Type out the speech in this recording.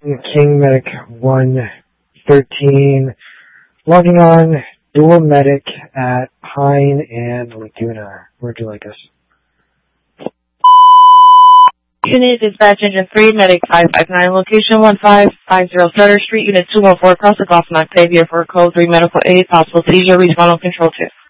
King Medic 113, logging on, dual medic at Pine and Laguna. Where'd you like us? Unit Dispatch Engine 3, Medic 559, location 1550 Sutter Street, Unit 214, across the Gulf, Octavia for Code 3 Medical Aid, possible seizure, respond on Control 2.